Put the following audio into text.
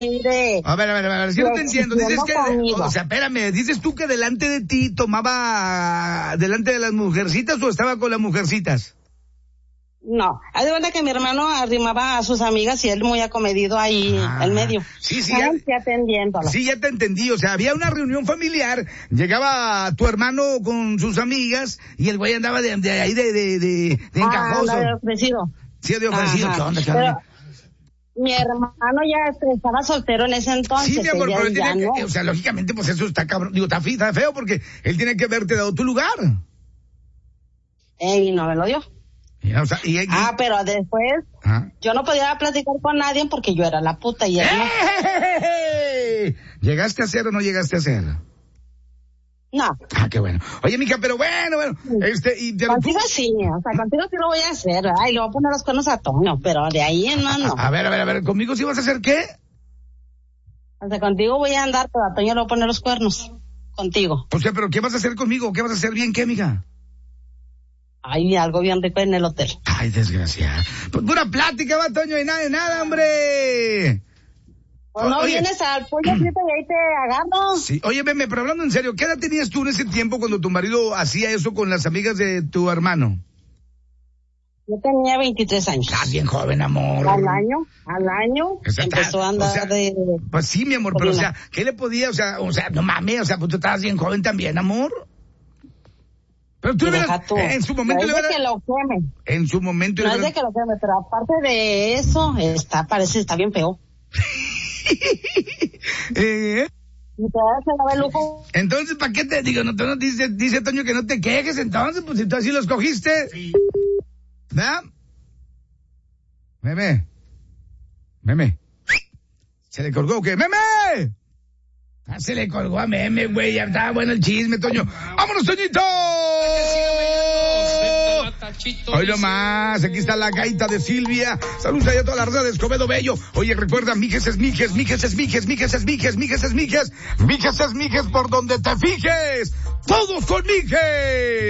A ver, si no te entiendo. Dices que, conmigo. o sea, espérame, dices tú que delante de ti tomaba delante de las mujercitas o estaba con las mujercitas. No, haz de cuenta que mi hermano arrimaba a sus amigas y él muy acomedido ahí en medio. Sí, Atendiéndolo. Sí, ya te entendí. O sea, había una reunión familiar, llegaba tu hermano con sus amigas y el güey andaba de ahí de encajoso. De ofrecido. Sí, de ofrecido. Ajá. ¿Qué onda? Pero mi hermano ya estaba soltero en ese entonces. Sí, mi amor, pero él ya tiene no. que, o sea, lógicamente, pues eso está cabrón. Digo, está feo porque él tiene que haberte dado tu lugar. Y no me lo dio. O sea, pero después yo no podía platicar con nadie porque yo era la puta y él no. ¿Llegaste a hacer o no llegaste a hacer? No. Qué bueno. Oye, mija, pero bueno. Contigo sí, o sea, contigo sí lo voy a hacer. Le voy a poner los cuernos a Toño, pero de ahí en más no. A ver, ¿conmigo sí vas a hacer qué? O sea, contigo voy a andar, pero a Toño le voy a poner los cuernos. Contigo. O sea, ¿pero qué vas a hacer conmigo? ¿Qué vas a hacer bien qué, mija? Algo bien rico en el hotel. Desgraciada. Pues pura plática, va, Toño, y nada, hombre. No vienes al pollo frito y ahí te agarro. Sí, oye, Meme, pero hablando en serio, ¿qué edad tenías tú en ese tiempo cuando tu marido hacía eso con las amigas de tu hermano? Yo tenía 23 años. Bien joven, amor. Al año empezó a andar Pues sí, mi amor, pero o sea, ¿qué le podía? O sea, no mames, o sea, pues tú estabas bien joven también, amor. Pero tú en su momento no es de que lo queme. En su momento no es de que lo queme, pero aparte de eso, está bien feo. Y te das el lujo. Entonces, ¿para qué te digo? No dice Toño que no te quejes, entonces, pues si tú así los cogiste. Sí. ¿Verdad? Meme. ¿Se le colgó o qué? ¡Meme! Se le colgó a Meme, güey. Ya estaba bueno el chisme, Toño. ¡Vámonos, Toñito! Hoy nomás, aquí está la gaita de Silvia. Saludos allá a toda la raza de Escobedo Bello. Oye, recuerda, Mijes es Mijes por donde te fijes. Todos con Mijes.